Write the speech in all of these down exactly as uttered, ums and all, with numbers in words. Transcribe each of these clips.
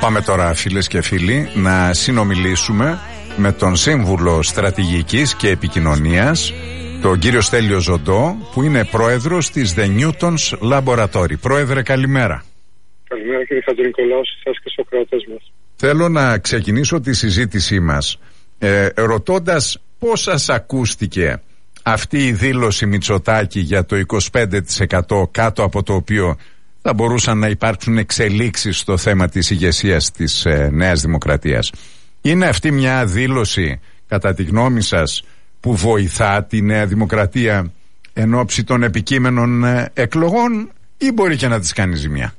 Πάμε τώρα, φίλες και φίλοι, να συνομιλήσουμε με τον Σύμβουλο Στρατηγικής και Επικοινωνίας, τον κύριο Στέλιο Ζοντό, που είναι πρόεδρος της The Newtons Laboratory. Πρόεδρε, καλημέρα. Καλημέρα, κύριε Χατζηνικολάου, σε εσάς και στους ακροατές μας. Θέλω να ξεκινήσω τη συζήτησή μας ε, ρωτώντας πώς σας ακούστηκε αυτή η δήλωση Μητσοτάκη για το είκοσι πέντε τοις εκατό, κάτω από το οποίο θα μπορούσαν να υπάρξουν εξελίξεις στο θέμα της ηγεσίας της ε, Νέας Δημοκρατίας. Είναι αυτή μια δήλωση, κατά τη γνώμη σας, που βοηθά τη Νέα Δημοκρατία εν ώψη των επικείμενων ε, εκλογών, ή μπορεί και να της κάνει ζημιά?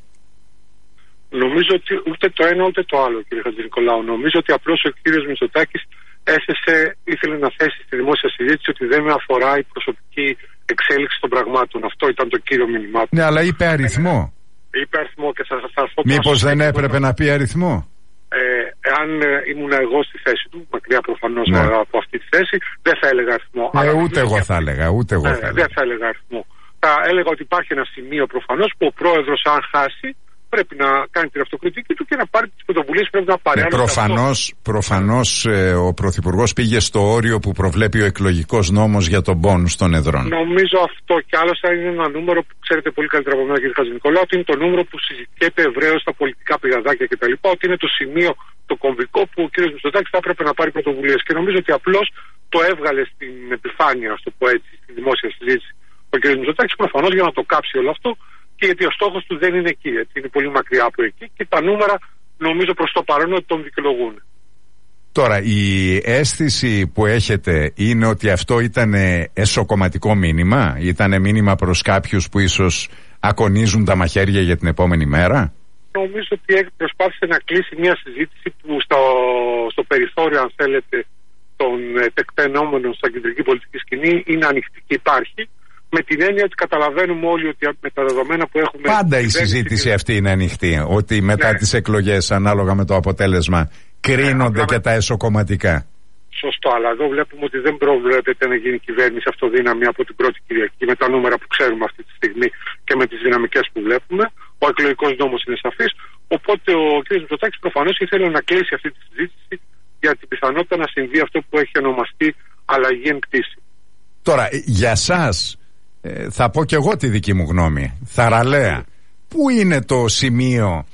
Νομίζω ότι ούτε το ένα ούτε το άλλο, κύριε Χατζηνικολάου. Νομίζω ότι απλώς ο κύριος Μητσοτάκης έθεσε, ήθελε να θέσει στη δημόσια συζήτηση ότι δεν με αφορά η προσωπική εξέλιξη των πραγμάτων. Αυτό ήταν το κύριο μήνυμά του. Ναι, αλλά είπε αριθμό. Ε, είπε αριθμό και θα σας πω. Μήπως δεν έπρεπε να πει αριθμό? Ε, εάν ε, ήμουν εγώ στη θέση του, μακριά προφανώς ναι. από αυτή τη θέση, δεν θα έλεγα αριθμό. Ε, αλλά ούτε εγώ θα έλεγα, ούτε εγώ ε, θα έλεγα. Δεν θα έλεγα αριθμό. Θα έλεγα ότι υπάρχει ένα σημείο προφανώς που ο πρόεδρος, αν χάσει, πρέπει να κάνει την αυτοκριτική του και να πάρει τις πρωτοβουλίες που πρέπει να πάρει. Ναι, προφανώς, προφανώς ε, ο Πρωθυπουργός πήγε στο όριο που προβλέπει ο εκλογικός νόμος για τον πόνους των εδρών. Νομίζω αυτό κι άλλωστε είναι ένα νούμερο που ξέρετε πολύ καλύτερα από μένα, κύριε Χατζηνικολάου, ότι είναι το νούμερο που συζητιέται ευρέως στα πολιτικά πηγαδάκια κτλ. Ότι είναι το σημείο, το κομβικό που ο κ. Μητσοτάκης θα έπρεπε να πάρει πρωτοβουλίες. Και νομίζω ότι απλώς το έβγαλε στην επιφάνεια, α το πω έτσι, στη δημόσια συζήτηση ο κ. Μητσοτάκης, προφανώς για να το κάψει όλο αυτό. Και γιατί ο στόχος του δεν είναι εκεί, έτσι, είναι πολύ μακριά από εκεί και τα νούμερα νομίζω προς το παρόν ότι τον δικαιολογούν. Τώρα, η αίσθηση που έχετε είναι ότι αυτό ήταν εσωκομματικό μήνυμα, ήταν μήνυμα προς κάποιους που ίσως ακονίζουν τα μαχαίρια για την επόμενη μέρα? Νομίζω ότι προσπάθησε να κλείσει μια συζήτηση που στο, στο περιθώριο, αν θέλετε, των τεκτενόμενων στα κεντρική πολιτική σκηνή είναι ανοιχτή και υπάρχει. Με την έννοια ότι καταλαβαίνουμε όλοι ότι με τα δεδομένα που έχουμε. Πάντα η συζήτηση και... αυτή είναι ανοιχτή. Ότι μετά ναι. τις εκλογές, ανάλογα με το αποτέλεσμα, κρίνονται ναι, και τα εσωκομματικά. Σωστό, αλλά εδώ βλέπουμε ότι δεν προβλέπεται να γίνει κυβέρνηση αυτοδύναμη από την πρώτη Κυριακή με τα νούμερα που ξέρουμε αυτή τη στιγμή και με τις δυναμικές που βλέπουμε. Ο εκλογικός νόμος είναι σαφής. Οπότε ο κ. Μητσοτάκης προφανώς ήθελε να κλείσει αυτή τη συζήτηση για την πιθανότητα να συμβεί αυτό που έχει ονομαστεί αλλαγή εν κτήση. Τώρα, για σας. Ε, θα πω και εγώ τη δική μου γνώμη, θαραλέα. Πού είναι το σημείο,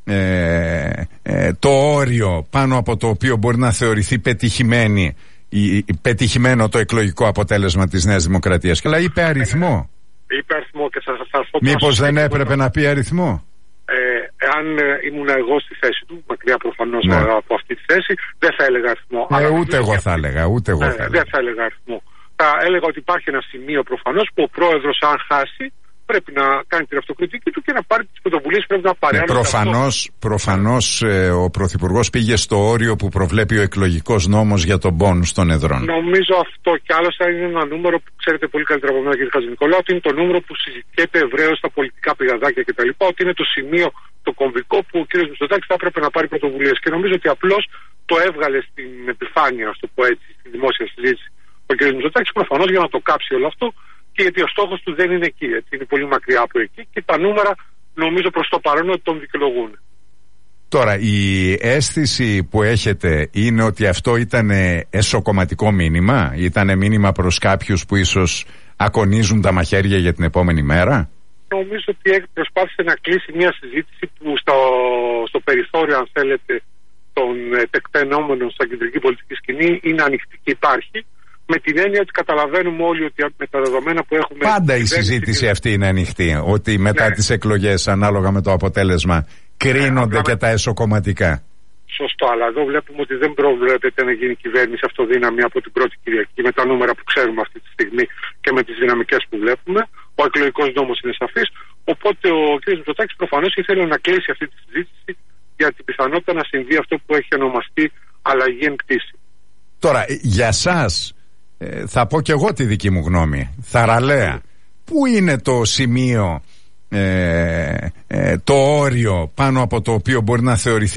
ε, ε, το όριο πάνω από το οποίο μπορεί να θεωρηθεί πετυχημένη, η, η, πετυχημένο το εκλογικό αποτέλεσμα της Νέας Δημοκρατίας? Αλλά είπε αριθμό. Είπε αριθμό και θα σας πω. Μήπως δεν έπρεπε να πει αριθμό? Ε, εάν ε, ήμουν εγώ στη θέση του, μακριά προφανώς ναι. από αυτή τη θέση, δεν θα έλεγα αριθμό. Ε, ούτε εγώ θα έλεγα, ούτε εγώ ε, θα έλεγα. Δεν θα έλεγα αριθμό. Θα έλεγα ότι υπάρχει ένα σημείο προφανώς που ο πρόεδρος, αν χάσει, πρέπει να κάνει την αυτοκριτική του και να πάρει τις πρωτοβουλίες που πρέπει να πάρει. Ναι, προφανώς, προφανώς ε, ο Πρωθυπουργός πήγε στο όριο που προβλέπει ο εκλογικός νόμος για τον πόνους των εδρών. Νομίζω αυτό κι άλλωστε είναι ένα νούμερο που ξέρετε πολύ καλύτερα από μένα, κύριε Χατζηνικολάου, ότι είναι το νούμερο που συζητιέται ευρέως στα πολιτικά πηγαδάκια κτλ. Ότι είναι το σημείο, το κομβικό που ο κ. Μητσοτάκης θα έπρεπε να πάρει πρωτοβουλίες. Και νομίζω ότι απλώς το έβγαλε στην επιφάνεια, α το πω έτσι, στη δημόσια συζήτηση ο κ. Μητσοτάκης, προφανώς για να το κάψει όλο αυτό και γιατί ο στόχος του δεν είναι εκεί, έτσι, είναι πολύ μακριά από εκεί και τα νούμερα νομίζω προς το παρόν ότι τον δικαιολογούν. Τώρα, η αίσθηση που έχετε είναι ότι αυτό ήταν εσωκομματικό μήνυμα, ήταν μήνυμα προς κάποιους που ίσως ακονίζουν τα μαχαίρια για την επόμενη μέρα? Νομίζω ότι προσπάθησε να κλείσει μια συζήτηση που στο, στο περιθώριο, αν θέλετε, των τεκτενόμενων στα κεντρική πολιτική σκηνή είναι ανοιχτή και υπάρχει. Με την έννοια ότι καταλαβαίνουμε όλοι ότι με τα δεδομένα που έχουμε. Πάντα η συζήτηση και... αυτή είναι ανοιχτή. Ότι μετά ναι. τις εκλογές, ανάλογα με το αποτέλεσμα, κρίνονται ναι, και τα εσωκομματικά. Σωστό, αλλά εδώ βλέπουμε ότι δεν προβλέπεται να γίνει κυβέρνηση αυτοδύναμη από την πρώτη Κυριακή με τα νούμερα που ξέρουμε αυτή τη στιγμή και με τις δυναμικές που βλέπουμε. Ο εκλογικός νόμος είναι σαφής. Οπότε ο κ. Μητσοτάκης προφανώς ήθελε να κλείσει αυτή τη συζήτηση για την πιθανότητα να συμβεί αυτό που έχει ονομαστεί αλλαγή εν κτήση. Τώρα, για σας, ε, θα πω και εγώ τη δική μου γνώμη, θαραλέα. Πού είναι το σημείο, ε, ε, το όριο πάνω από το οποίο μπορεί να θεωρηθεί